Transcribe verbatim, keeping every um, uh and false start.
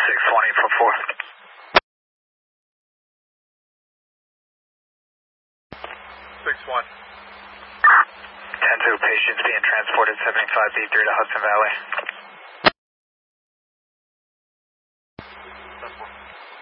six twenty for four. six one. ten two, patients being transported seventy-five B three to Hudson Valley.